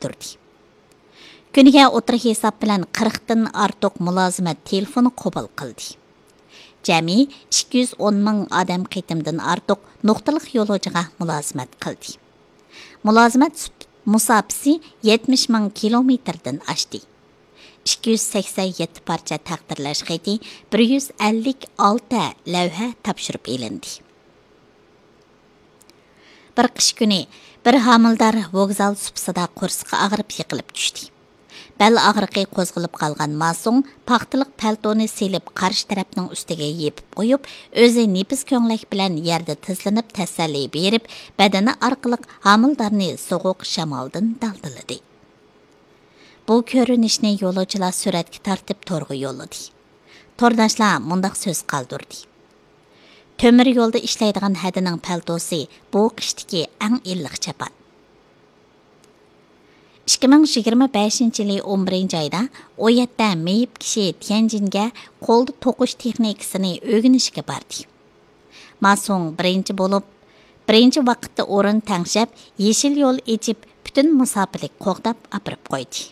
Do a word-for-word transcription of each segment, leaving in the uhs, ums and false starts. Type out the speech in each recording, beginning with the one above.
turdi. Kuniga o'tir hisob bilan qirqdan ortiq mulozimat telefoni qabul qildi. Jami ikki yuz o'n ming odam qitimdan ortiq nuqtaliq yo'lovchiga mulozimat qildi. Mulozimat musofasi yetmish ming kilometrdan oshdi. ikki yuz sakson yetti parcha taqdirlash xati bir yuz ellik olti lavha topshirib elindi. Bir qish kuni bir homildor vokzal supsida qo'rsqi og'rib yiqilib tushdi. Bel og'riqi qo'zg'ilib qolgan masum paxtiliq paltoni selib qarshi tarafning ustiga yepib qo'yib, o'zi nefis ko'nglik bilan yerda tizlanib tasalli berib, badani orqali homildorni sovuq shamoldan daldiladi. Bu ko'rinishni yo'lovchilar suratga tortib to'rga yo'lladi. To'rdoshlar mundaq so'z qoldirdi. Tömür yo'lda ishlaydigan hadining paltosi bu qishdagi eng illiq chapon. ikki ming yigirma beshinchi yil o'n birinchi oyda o yerda meyib kishi Tianjinga qo'lda to'qish texnikasini o'rganishga bordi. Masong birinchi bo'lib, birinchi vaqtda o'rin tangshab, yeshil yo'l echib, butun musofirlik qo'g'dab apirib qo'ydi.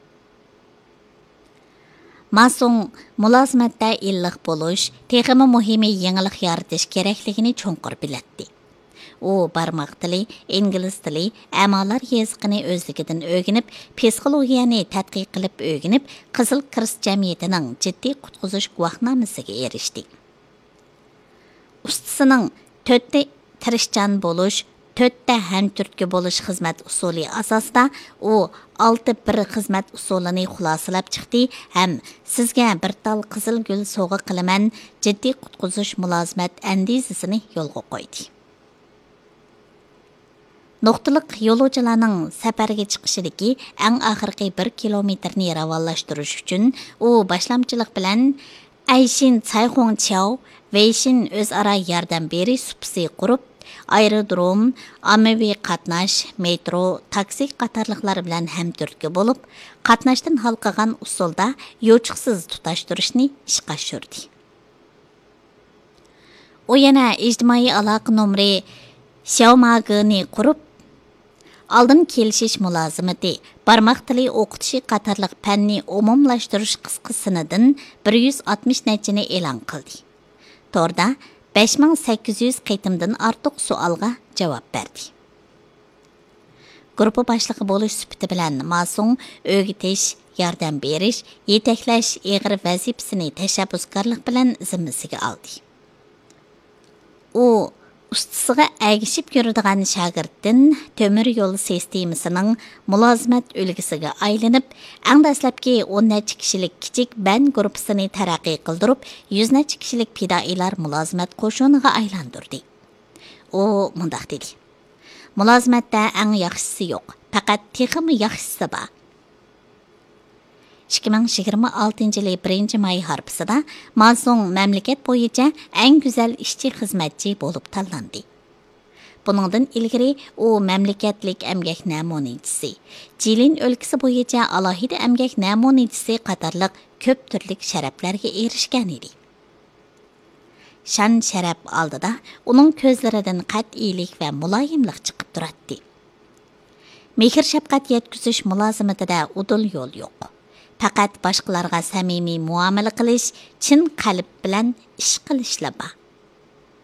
Masong mulozimatda illiq bo'lish, texmi muhimi yangilik yaratish kerakligini cho'nqur bilatdi. U barmoq tili, ingliz tili, amalar yezigini o'zligidan o'rganib, psixologiyani tadqiq qilib o'rganib, Qizil Kirst jamiyatining jiddiy qutqizish guvohnomasiga erishdi. Ustisining to'rtta tirishchan bo'lish, to'rtta hamturtki bo'lish xizmat usuli asosida u olti bir xizmat usulini xulosalab chiqdi ham sizga bir tal qizil gul sovg'a qilaman jiddiy qutqizish mulozimat andizasini yo'lga qo'ydi. Nuqtaliq yo'lovchilarning safarga chiqishidagi eng oxirgi bir kilometrni ravonlashtirish uchun u boshlamchilik bilan Ayshin Cayxong Chao Weishin o'zaro yordam berish supsi qurib, aerodrom, ommaviy qatnash, metro, taksi qatorliqlar bilan hamturtki bo'lib, qatnashdan halqagan usulda yo'chiqsiz tutashtirishni ishga tushirdi. U yana ijtimoiy aloqa nomeri Xiaomagini qurib, oldin kelishish mulozimati, barmoq tili o'qitishi qatorliq fanni umumlashtirish qisqasidan bir yuz oltmish nachini e'lon qildi. To'rda besh ming sakkiz yuz qitimdan ortiq savolga javob berdi. Guruh boshlig'i bo'lish sifati bilan mas'ul o'g'itish, yordam berish, yetaklash ig'ir vazifasini tashabbuskorlik bilan zimmasiga oldi. U ustisiga agishib yuradigan shogirddan temir yo'l sistemasining mulozimat ulgisiga aylanib, eng dastlabki o'n necha kishilik kichik band guruhini taraqqiy qildirib, yuz necha kishilik fidoilar mulozimat qo'shiniga aylantirdi. U mundaq dedi: "Mulozimatda eng yaxshisi yo'q, faqat texmi yaxshisi bor." ikki ming yigirma oltinchi yil birinchi may harpisida Masong mamlakat bo'yicha eng go'zal ishchi xizmatchi bo'lib tanlandi. Buningdan ilgari u mamlakatlik emgak namunachisi, Jilin o'lkasi bo'yicha alohida emgak namunachisi qatorliq ko'p turli sharaflarga erishgan edi. Shan sharaf oldida uning ko'zlaridan qat'iylik va muloyimlik chiqib turadi. Mehr shafqat yetkazish mulozimatida udul yo'l yo'q. Faqat boshqalarga samimiy muomala qilish, chin qalb bilan ish qilishla bor.